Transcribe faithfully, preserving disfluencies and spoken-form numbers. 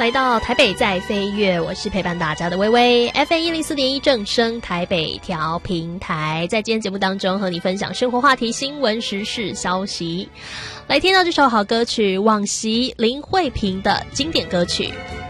来到台北在飞跃，我是陪伴大家的微微 F M 一零四点一正声台北调频台，在今天节目当中和你分享生活话题、新闻时事消息。来听到这首好歌曲，往昔林慧萍的经典歌曲。